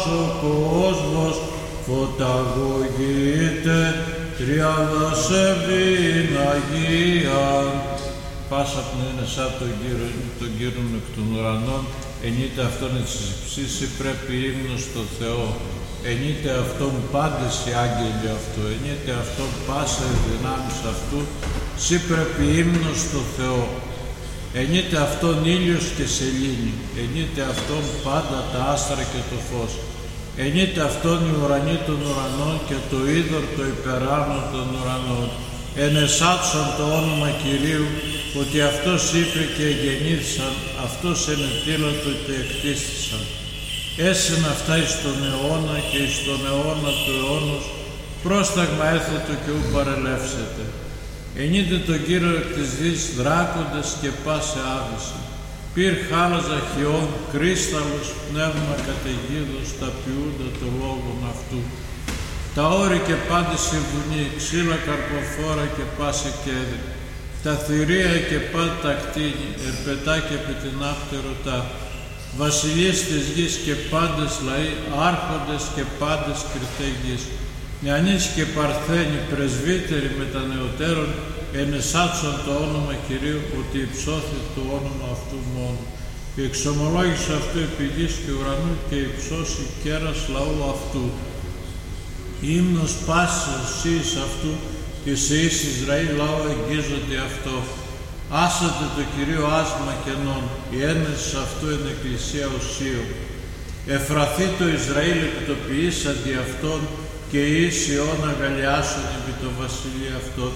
ο κόσμος φωταγωγείται, τριάδας ευλήν Αγία. Πάσα πνεύμα σαν τον Κύριον εκ των ουρανών, ενείται αυτόν εις υψίσει πρέπει ύμνος στο Θεό. Ενείται αυτόν πάντες οι άγγελοι αυτού, ενείται αυτόν πάσα οι δυνάμεις αυτού, σύ πρέπει ύμνος στο Θεό. Ενείται αυτόν ήλιος και σελήνη, ενείται αυτόν πάντα τα άστρα και το φως. Ενείται αυτόν η ουρανή των ουρανών και το είδωρ το υπεράνω των ουρανών. Ενεσάτσαν το όνομα Κυρίου, ότι αυτός είπε και γεννήθησαν, αυτός ενετήλατο και εκτίστησαν. Έσεν αυτά εις τον αιώνα και εις τον αιώνα του αιώνος, πρόσταγμα έθετο και ου παρελεύσετε. Ενείτε τον Κύριο εκ της γης δράκοντες και πάσε άβηση. Πυρ χάλαζα χιόν, κρίσταλος, πνεύμα καταιγίδος, τα ποιούντα το λόγον αυτού. Τα όρη και πάντες η βουνή, ξύλα καρποφόρα και πάσε κέδρη. Τα θηρία και πάντα τα κτίνη, ερπετά και πετεινάπτερωτά. Βασιλείς της γης και πάντες λαοί, άρχοντες και πάντες κριτέ γης. Νεανείς και παρθένοι, πρεσβύτεροι με τα νεωτέρων, ενεσάτσαν το όνομα Κυρίου, ότι υψώθη το όνομα αυτού μόνο. Και εξομολόγησε αυτού επί γης και ουρανού και υψώσει κέρας λαού αυτού. Ύμνος πάσης εις αυτού και σε εις Ισραήλ λαό εγγίζονται αυτό. Άσατε το Κυρίο άσμα κενών, η ένεση αυτού εν εκκλησία οσίων. Εφραθεί το Ισραήλ επιτοποιείς αντί αυτών και εις Ιών αγαλιάσουν επί το βασιλείο αυτών.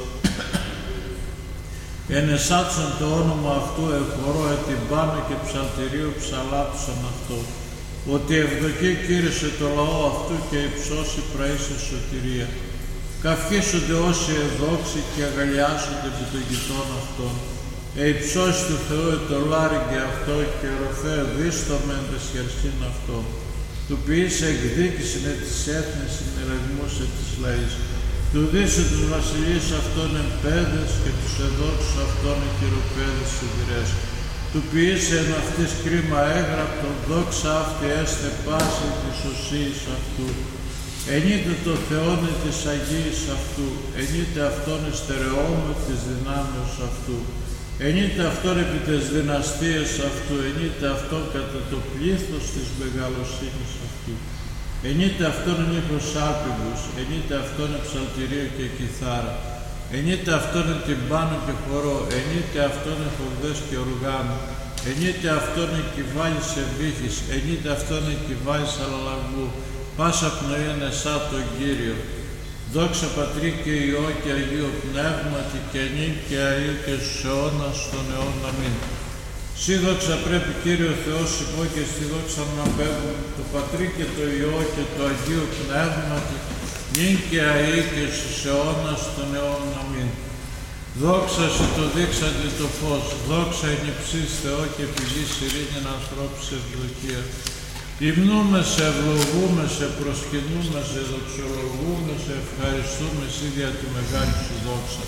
Ενεσάτσαν το όνομα αυτού εχωρώ ετυμπάνω και ψαλτηρίου ψαλάτουσαν αυτό. Ότι ευδοκεί κήρυσε το λαό αυτού και υψώσει πραΐσε σωτηρία. Καυχήσονται όσοι εδόξοι και αγαλιάσονται επί των γητών αυτών. Υψώσει του Θεού το λάριγγε αυτό και ροφέ δίστομεν τες χερσίν αυτό. Του ποιήσε εκδίκησιν της έθνης συνερευνούς της λαής. Του δίσε τους βασιλείς αυτών εμπέδες και τους εδόξους αυτών εκυροπέδες σιδηρές. Του ποιήσε εν αυτής κρίμα έγραπτον, δόξα αυτή έστε πάση της οσίης αυτού. Ενείτε το Θεόν της Αγίας αυτού, ενείτε αυτόν εστερεόμου της δυνάμεως αυτού. Ενείτε αυτόν επί τες δυναστείες αυτού, ενείτε αυτόν κατά το πλήθος της μεγαλοσύνης αυτού. Ενείτε αυτόν εν ήχος άλπιγους, ενείτε αυτόν ψαλτηρίο και κιθάρα. Ενείτε αυτόν εν τυμπάνο και χορό, ενείτε αυτόν εν χορδές και οργάνου. Ενείτε αυτόν εν κυβάλης εμβύχης, ενείτε αυτόν εν κυβάλης αλλαλαγού. Πάσα πνοή ενεσά τον Κύριο. Δόξα Πατρί και Υιό και Αγίο Πνεύματι και νυν και αεί και στους αιώνας των αιώνων. Αμήν. Σύ δόξα πρέπει Κύριο Θεός ημώ και στη δόξα να απέβουμε το Πατρί και το Υιό και το Αγίο Πνεύματι νυν και αεί και στους αιώνας των αιώνων. Αμήν. Δόξα σε το δείξαντι το φως, δόξα εν υψής Θεό και πηγής ειρήνην ανθρώπους ευδοκία. Υμνούμε σε, ευλογούμε σε, προσκυνούμε σε, δοξολογούμε σε, ευχαριστούμε σε δια τη μεγάλη σου δόξα.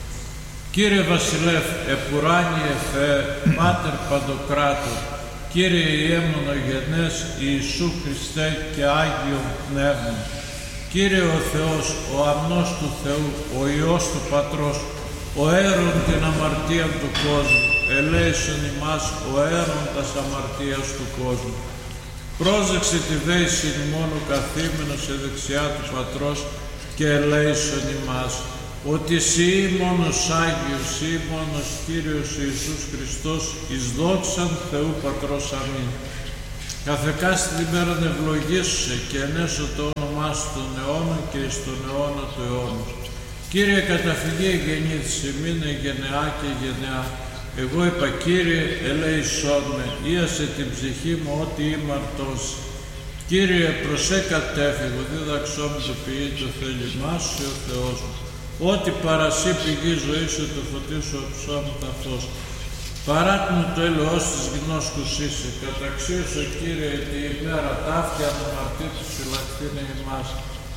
Κύριε Βασιλεύ, επουράνιε Θεέ, Πάτερ Παντοκράτορ, Κύριε Ιέμονογενές Ιησού Χριστέ και Άγιο Πνεύμα, Κύριε ο Θεός, ο αμνός του Θεού, ο Υιός του Πατρός, ο αίρον την αμαρτία του κόσμου, ελέησον ημάς ο αίρον τας αμαρτίας του κόσμου. Πρόσεξε τη δέηση μόνο καθήμενο σε δεξιά του Πατρός και ελέησον ημάς, ότι Συ μόνος Άγιος, Συ μόνος Κύριος Ιησούς Χριστός, εις δόξαν Θεού Πατρός. Αμήν. Καθεκάστη την πέραν ευλογήσουσε και ενέσω το όνομά σου των αιώνων και εις τον αιώνα του αιώνος. Κύριε καταφυγή γεννήθησε, μείνε γενεά και γενεά. Εγώ είπα, Κύριε, ελέησόν με, ίασε την ψυχή μου ό,τι ήμαρτος. Κύριε, προσέ κατέφυγο, δίδαξό μου το ποιή το θέλημά σου ο Θεός μου. Ό,τι παρασύ πηγή ζωή σου, το φωτίσω ψώματα φως. Παράτμου το έλεος της γινός κουσίσε, καταξίωσο Κύριε τη ημέρα ταύτια να μαρτύρτους φυλακτήνε ημάς.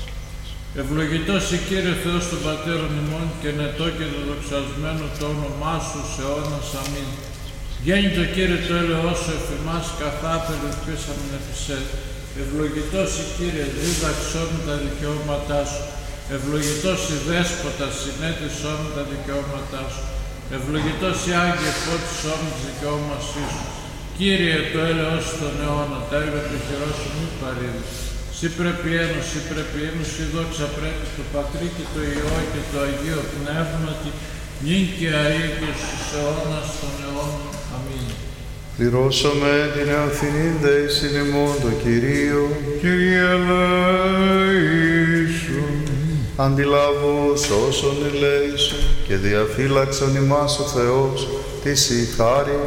Ευλογητός η Κύριε Θεός των Πατέρων ημών και νετό και δοξασμένο το όνομά σου σε αιώνας. Αμήν. Γέννητο Κύριε το έλεος σου εφ' ημάς καθάπερ ελπίσαμεν εφ' εσέ. Ευλογητός η Κύριε, δίδαξόν τα δικαιώματά σου. Ευλογητός η Δέσποτα, συνέτησόν τα δικαιώματά σου. Ευλογητός η Άγιε, φώτισόν τις δικαιώματά σου. Κύριε, το έλεος στον αιώνα, τα έργα του χειρός σου μη παρήδεις. Συ πρέπει ένωση, δόξα πρέπει το Πατρί και το Υιό και το Αγίο Πνεύματι, νυν και αεί και στους αιώνας των αιώνων. Αμήν. Πληρώσαμε την εωθηνήν δέησιν ημών το Κυρίο. Κύριε ελέησον. Αντιλάβους όσων ελέησον και διαφύλαξον ημάς ο Θεός της η χάρη